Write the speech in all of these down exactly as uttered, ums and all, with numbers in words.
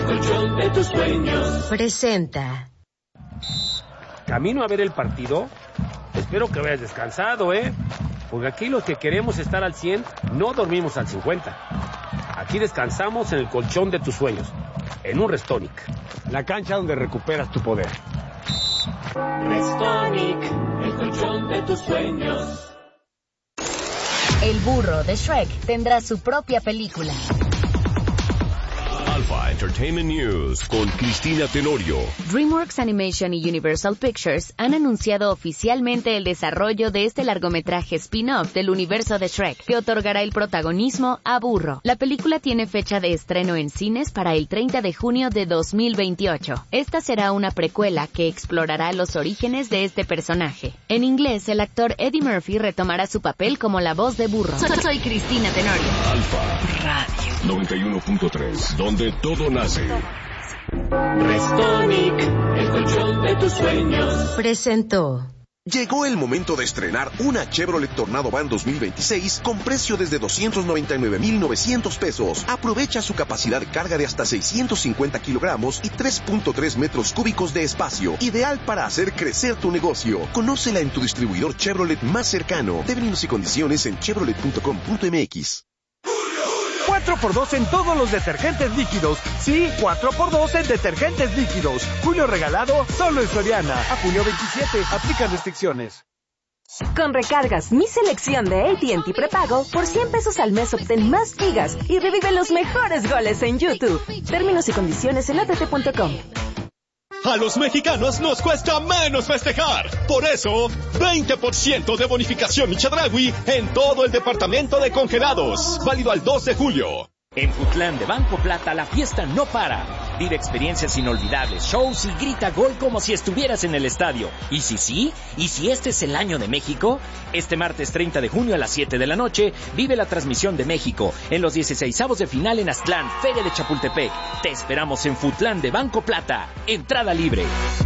Colchón de tus sueños presenta. Camino a ver el partido. Espero que vayas descansado, ¿eh? Porque aquí los que queremos estar al cien no dormimos al cincuenta. Aquí descansamos en el colchón de tus sueños, en un Restonic, la cancha donde recuperas tu poder. Restonic, el colchón de tus sueños. El burro de Shrek tendrá su propia película. Alpha Entertainment News con Cristina Tenorio. DreamWorks Animation y Universal Pictures han anunciado oficialmente el desarrollo de este largometraje spin-off del universo de Shrek, que otorgará el protagonismo a Burro. La película tiene fecha de estreno en cines para el treinta de junio de dos mil veintiocho. Esta será una precuela que explorará los orígenes de este personaje. En inglés, el actor Eddie Murphy retomará su papel como la voz de Burro. Soy, soy Cristina Tenorio. Alpha Radio noventa y uno punto tres, donde todo nace. Restonic, el colchón de tus sueños presentó. Llegó el momento de estrenar una Chevrolet Tornado Van dos mil veintiséis con precio desde doscientos noventa y nueve mil novecientos pesos. Aprovecha su capacidad de carga de hasta seiscientos cincuenta kilogramos y tres punto tres metros cúbicos de espacio. Ideal para hacer crecer tu negocio. Conócela en tu distribuidor Chevrolet más cercano. Términos y condiciones en chevrolet punto com punto m x. cuatro por dos en todos los detergentes líquidos. Sí, cuatro por dos en detergentes líquidos. Julio regalado solo en Soriana. A junio veintisiete. Aplican restricciones. Con recargas Mi Selección de A T and T Prepago, por cien pesos al mes obtén más gigas y revive los mejores goles en YouTube. Términos y condiciones en a t t punto com. A los mexicanos nos cuesta menos festejar. Por eso, veinte por ciento de bonificación Chedraui en todo el departamento de congelados. Válido al dos de julio. En Futlán de Banco Plata la fiesta no para. Vive experiencias inolvidables, shows y grita gol como si estuvieras en el estadio. ¿Y si sí? ¿Y si este es el año de México? Este martes treinta de junio a las siete de la noche, vive la transmisión de México en los dieciseisavos de final en Aztlán, Feria de Chapultepec. Te esperamos en Futlán de Banco Plata. Entrada libre.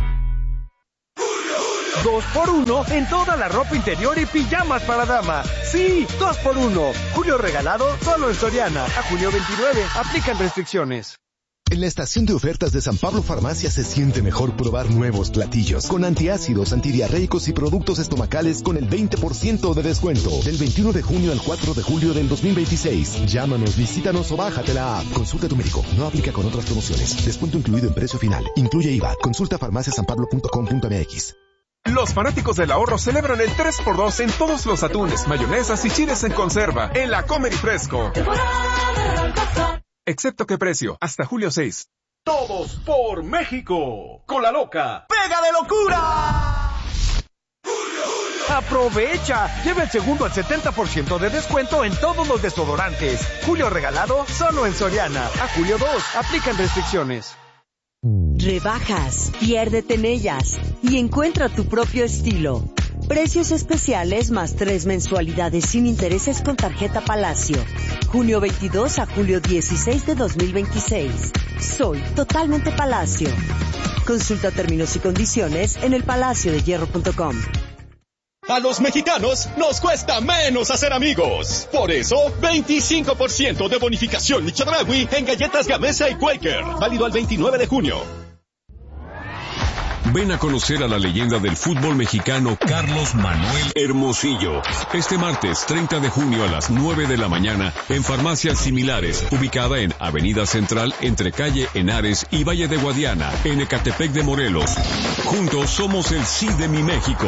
Dos por uno en toda la ropa interior y pijamas para dama. Sí, dos por uno. Julio regalado solo en Soriana. A junio veintinueve. Aplican restricciones. En la estación de ofertas de San Pablo Farmacia se siente mejor probar nuevos platillos, con antiácidos, antidiarreicos y productos estomacales con el veinte por ciento de descuento. Del veintiuno de junio al cuatro de julio del dos mil veintiséis. Llámanos, visítanos o bájate la app. Consulta a tu médico. No aplica con otras promociones. Descuento incluido en precio final. Incluye I V A. Consulta farmacia san pablo punto com punto m x. Los fanáticos del ahorro celebran el tres por dos en todos los atunes, mayonesas y chiles en conserva en la Comer y Fresco. Excepto qué precio, hasta julio seis. Todos por México. Con la loca. ¡Pega de locura! ¡Aprovecha! Lleva el segundo al setenta por ciento de descuento en todos los desodorantes. Julio regalado solo en Soriana. A julio dos. Aplican restricciones. Rebajas, piérdete en ellas y encuentra tu propio estilo. Precios especiales más tres mensualidades sin intereses con tarjeta Palacio. Junio veintidós a julio dieciséis de dos mil veintiséis. Soy totalmente Palacio. Consulta términos y condiciones en el palacio de hierro punto com. A los mexicanos nos cuesta menos hacer amigos. Por eso, veinticinco por ciento de bonificación Chedraui en galletas Gamesa y Quaker. Válido al veintinueve de junio. Ven a conocer a la leyenda del fútbol mexicano Carlos Manuel Hermosillo. Este martes treinta de junio a las nueve de la mañana en Farmacias Similares, ubicada en Avenida Central entre calle Henares y Valle de Guadiana, en Ecatepec de Morelos. Juntos somos el sí de mi México.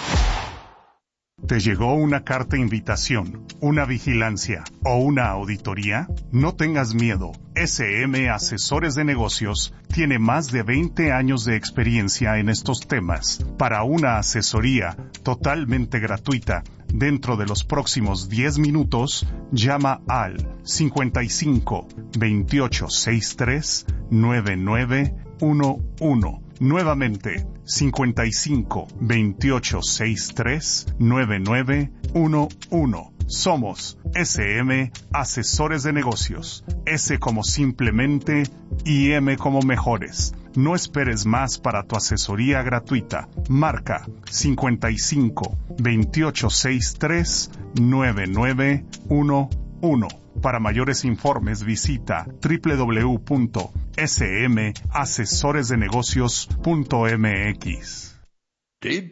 ¿Te llegó una carta invitación, una vigilancia o una auditoría? No tengas miedo. S M Asesores de Negocios tiene más de veinte años de experiencia en estos temas. Para una asesoría totalmente gratuita, dentro de los próximos diez minutos, llama al cincuenta y cinco, veintiocho, sesenta y tres, noventa y nueve once. Nuevamente, cincuenta y cinco, veintiocho, sesenta y tres, noventa y nueve once. Somos S M Asesores de Negocios. S como simplemente y M como mejores. No esperes más para tu asesoría gratuita. Marca cincuenta y cinco, veintiocho, sesenta y tres, noventa y nueve once. Para mayores informes visita doble u doble u doble u punto s m asesores de negocios punto m x.